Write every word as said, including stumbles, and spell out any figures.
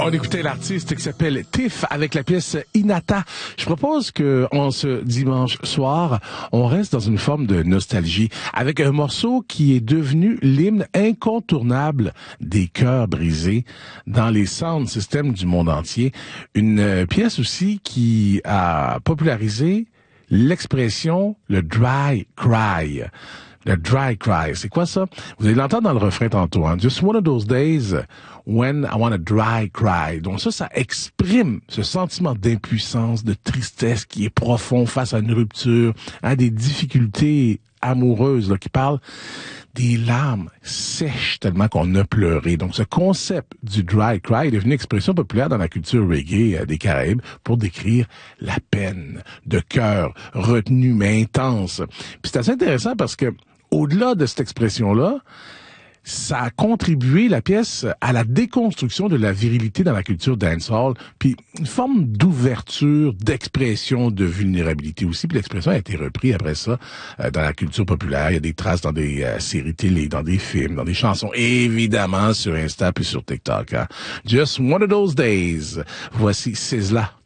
On écoutait l'artiste qui s'appelle Tiff avec la pièce Inata. Je propose que, en ce dimanche soir, on reste dans une forme de nostalgie avec un morceau qui est devenu l'hymne incontournable des cœurs brisés dans les sound systems du monde entier. Une pièce aussi qui a popularisé l'expression le dry cry. Le dry cry, c'est quoi ça? Vous allez l'entendre dans le refrain tantôt, hein? Just one of those days when I want a dry cry. Donc ça, ça exprime ce sentiment d'impuissance, de tristesse qui est profond face à une rupture, à des difficultés amoureuses, là, qui parlent des larmes sèches tellement qu'on a pleuré. Donc ce concept du dry cry est devenu une expression populaire dans la culture reggae des Caraïbes pour décrire la peine de cœur retenue mais intense. Puis c'est assez intéressant parce que au-delà de cette expression-là, ça a contribué, la pièce, à la déconstruction de la virilité dans la culture dancehall, puis une forme d'ouverture, d'expression, de vulnérabilité aussi. Puis l'expression a été reprise après ça euh, dans la culture populaire. Il y a des traces dans des euh, séries télé, dans des films, dans des chansons, évidemment sur Insta puis sur TikTok. Hein. Just one of those days. Voici Sizzla.